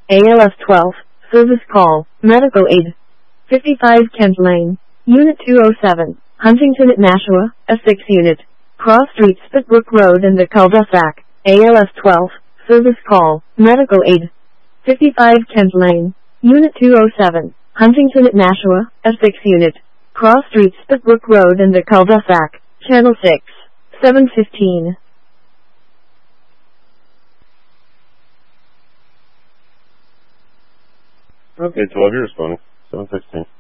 ALS 12, service call, medical aid. 55 Kent Lane, Unit 207, Huntington at Nashua, a 6 unit. Cross Street Spitbrook Road in the cul-de-sac, ALS 12, service call, medical aid. 55 Kent Lane, Unit 207, Huntington at Nashua, a 6 unit. Cross Street Spitbrook Road in the cul-de-sac, Channel 6, 715. Okay, 12, you're responding. 716.